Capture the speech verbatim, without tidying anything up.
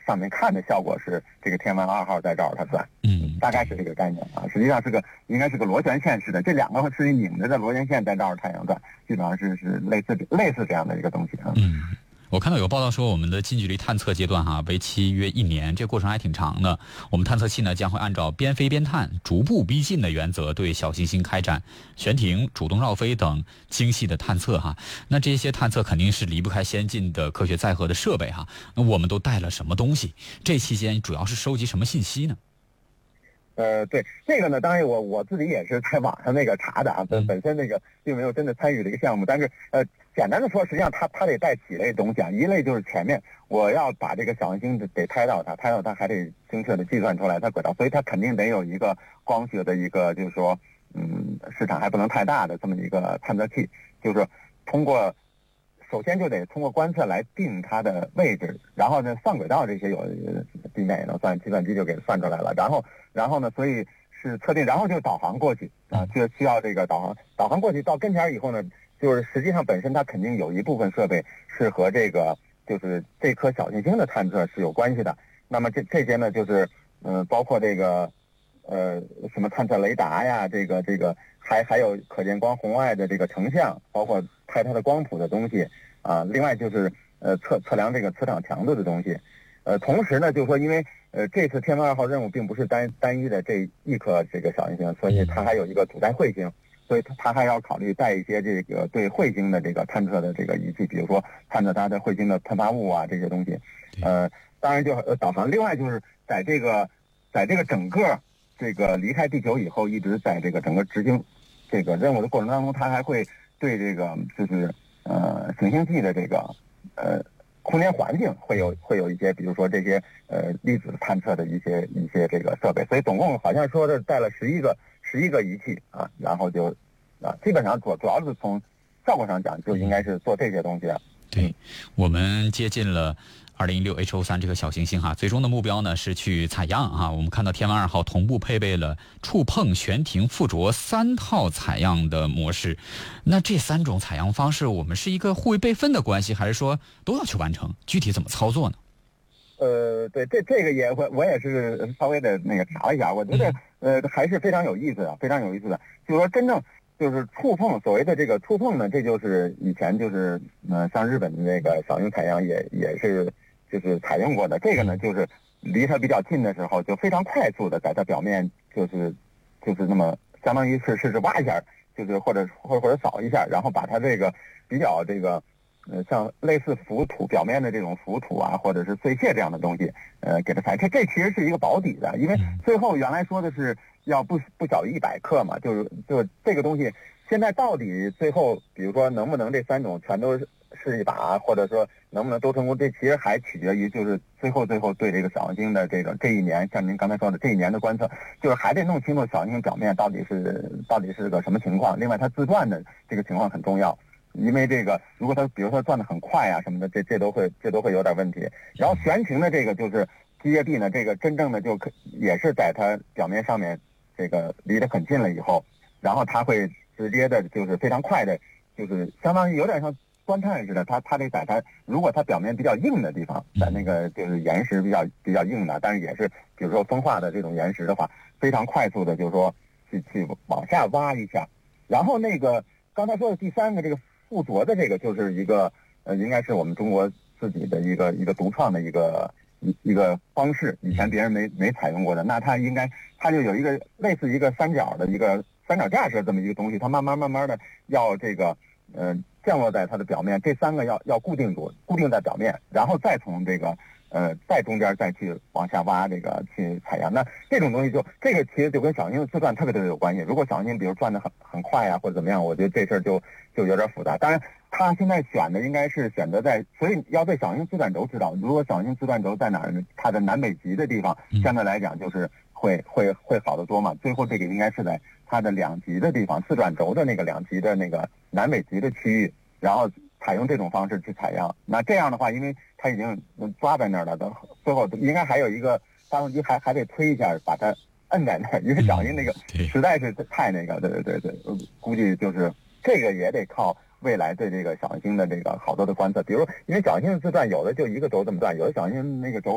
上面看的效果是这个天文二号在绕着它转， 嗯， 大概是这个概念啊。实际上是个应该是个螺旋线式的，这两个是拧着的螺旋线在绕着太阳转，基本上是是类似类似这样的一个东西啊。 嗯。我看到有报道说，我们的近距离探测阶段哈、啊，为期约一年，这个过程还挺长的。我们探测器呢将会按照边飞边探、逐步逼近的原则，对小行星开展悬停、主动绕飞等精细的探测哈。那这些探测肯定是离不开先进的科学载荷的设备哈。那我们都带了什么东西？这期间主要是收集什么信息呢？ 呃，对这个呢，当然我我自己也是在网上那个查的啊，本本身那个并没有真的参与这个项目，但是呃，简单的说，实际上它它得带几类东西啊，一类就是前面我要把这个小行星得拍到它，拍到它还得精确的计算出来它轨道，所以它肯定得有一个光学的一个就是说，嗯，市场还不能太大的这么一个探测器，就是通过。首先就得通过观测来定它的位置，然后呢算轨道这些有地面也能算，计算机就给算出来了。然后然后呢，所以是测定，然后就导航过去啊，就需要这个导航导航过去到跟前以后呢，就是实际上本身它肯定有一部分设备是和这个就是这颗小行星的探测是有关系的。那么这这些呢就是嗯、呃、包括这个呃什么探测雷达呀，这个这个还还有可见光红外的这个成像，包括拍它的光谱的东西。啊，另外就是呃测测量这个磁场强度的东西，呃，同时呢，就是说，因为呃这次天文二号任务并不是单单一的这一颗这个小行星，所以它还有一个主带彗星，所以它它还要考虑带一些这个对彗星的这个探测的这个仪器，比如说探测它的彗星的喷发物啊这些东西，呃，当然就呃导航。另外就是在这个在这个整个这个离开地球以后，一直在这个整个执行这个任务的过程当中，它还会对这个就是。呃，行星系的这个呃空间环境会有会有一些，比如说这些呃粒子探测的一些一些这个设备，所以总共好像说是带了十一个十一个仪器啊，然后就啊基本上主主要是从效果上讲就应该是做这些东西啊。 对，我们接近了二零一六 H O 三这个小行星哈，最终的目标呢是去采样啊。我们看到天文二号同步配备了触碰、悬停、附着三套采样的模式。那这三种采样方式，我们是一个互为备份的关系，还是说都要去完成？具体怎么操作呢？ 呃，对，这这个也我我也是稍微的那个查了一下，我觉得呃还是非常有意思的，非常有意思的。就是说真正就是触碰，所谓的这个触碰呢，这就是以前就是呃像日本的那个小型采样也也是就是采用过的。这个呢就是离它比较近的时候，就非常快速的在它表面就是就是那么相当于是是是挖一下，就是或者或者或者扫一下，然后把它这个比较这个。呃，像类似浮土表面的这种浮土啊，或者是碎屑这样的东西，呃，给它采。这这其实是一个保底的，因为最后原来说的是要不不小于一百克嘛，就是就这个东西，现在到底最后，比如说能不能这三种全都是一把，或者说能不能都成功，这其实还取决于就是最后最后对这个小行星的这个这一年，像您刚才说的这一年的观测，就是还得弄清楚小行星表面到底是到底是个什么情况。另外，它自转的这个情况很重要。因为这个，如果它比如说转得很快啊什么的，这这都会这都会有点问题。然后悬停的这个就是机械臂呢，这个真正的就可也是在它表面上面这个离得很近了以后，然后它会直接的就是非常快的，就是相当于有点像钻探似的，它它得在它如果它表面比较硬的地方，在那个就是岩石比较比较硬的，但是也是比如说风化的这种岩石的话，非常快速的就是说去去往下挖一下，然后那个刚才说的第三个这个。附着的这个就是一个呃，应该是我们中国自己的一个一个独创的一个一一个方式，以前别人没没采用过的。那它应该它就有一个类似一个三角的一个三角架式这么一个东西，它慢慢慢慢的要这个呃降落在它的表面，这三个要要固定住，固定在表面，然后再从这个呃在中间再去往下挖这个去采样。那这种东西就这个其实就跟小行星自转特别特别有关系。如果小行星比如转的很很快啊或者怎么样，我觉得这事儿就就有点复杂。当然他现在选的应该是选择在，所以要对小行星自转轴知道，如果小行星自转轴在哪儿呢？它的南北极的地方相对来讲就是会会会好得多嘛。最后这个应该是在它的两极的地方，自转轴的那个两极的那个南北极的区域，然后采用这种方式去采样。那这样的话，因为它已经抓在那儿了，等最后应该还有一个发动机还还得推一下把它摁在那儿，因为小行星那个实在是太那个，对对对对，估计就是这个也得靠未来对这个小行星的这个好多的观测，比如因为小行星的自转有的就一个轴这么转，有的小行星那个轴